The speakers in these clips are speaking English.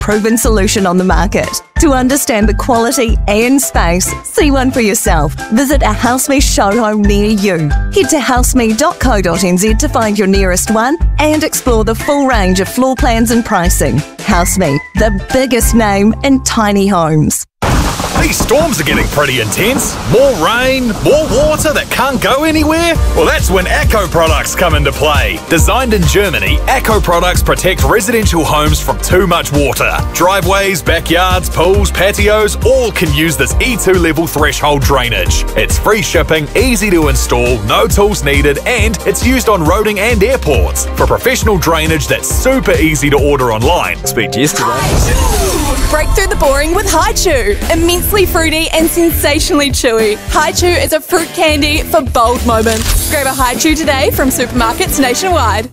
proven solution on the market. To understand the quality and space, see one for yourself. Visit a HouseMe showroom near you. Head to houseme.co.nz to find your nearest one and explore the full range of floor plans and pricing. HouseMe, the biggest name in tiny homes. These storms are getting pretty intense. More rain, more water that can't go anywhere? Well, that's when Acco products come into play. Designed in Germany, Acco products protect residential homes from too much water. Driveways, backyards, pools, patios, all can use this E2 level threshold drainage. It's free shipping, easy to install, no tools needed, and it's used on roading and airports. For professional drainage that's super easy to order online. Speak yesterday. Break through the boring with Hi-Chew. Immensely fruity and sensationally chewy. Hi-Chew is a fruit candy for bold moments. Grab a Hi-Chew today from supermarkets nationwide.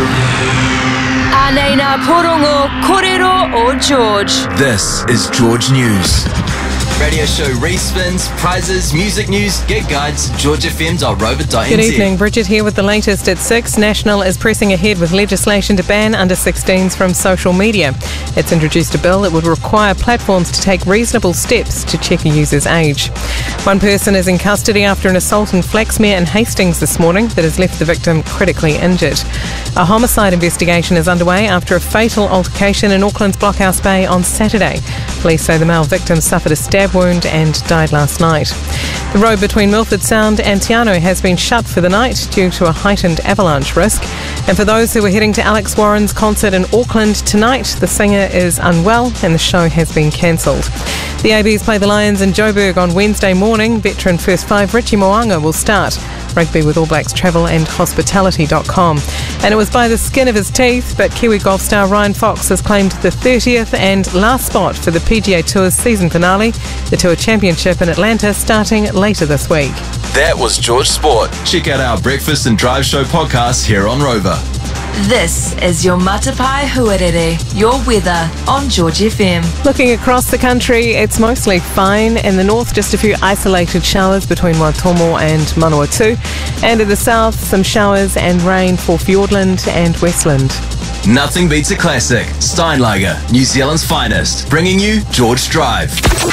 Anena Porongo Korero o George. This is George News. Radio show respins, prizes, music news, gig guides, georgefm.rover.nz. Good evening, Bridget here with the latest at 6. National is pressing ahead with legislation to ban under-16s from social media. It's introduced a bill that would require platforms to take reasonable steps to check a user's age. One person is in custody after an assault in Flaxmere and Hastings this morning that has left the victim critically injured. A homicide investigation is underway after a fatal altercation in Auckland's Blockhouse Bay on Saturday. Police say the male victim suffered a stab wound and died last night. The road between Milford Sound and Te Anau has been shut for the night due to a heightened avalanche risk. And for those who are heading to Alex Warren's concert in Auckland tonight, the singer is unwell and the show has been cancelled. The ABs play the Lions in Joburg on Wednesday morning. Veteran First Five Richie Mo'unga will start. Rugby with All Blacks Travel and Hospitality.com. And it was by the skin of his teeth, but Kiwi golf star Ryan Fox has claimed the 30th and last spot for the PGA Tour's season finale, the Tour Championship in Atlanta, starting later this week. That was George Sport. Check out our Breakfast and Drive Show podcast here on Rover. This is your Matapai Huarere, your weather on George FM. Looking across the country, it's mostly fine. In the north, just a few isolated showers between Waitomo and Manawatu. And in the south, some showers and rain for Fiordland and Westland. Nothing beats a classic. Steinlager, New Zealand's finest, bringing you George Drive.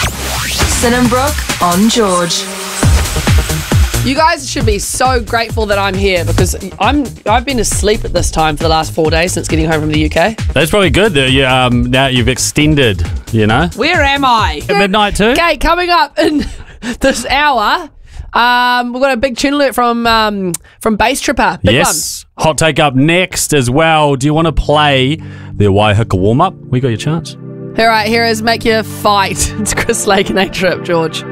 Sinnenbrook on George. You guys should be so grateful that I'm here because I've been asleep at this time for the last 4 days since getting home from the UK. That's probably good that now you've extended, you know. Where am I? At midnight too? Okay, coming up in this hour, we've got a big tune alert from Bass Tripper. Big yes. One. Hot take up next as well. Do you want to play the Waihika warm-up? We got your chance. All right, here is Make You Fight. It's Chris Lake and A-Trip, George.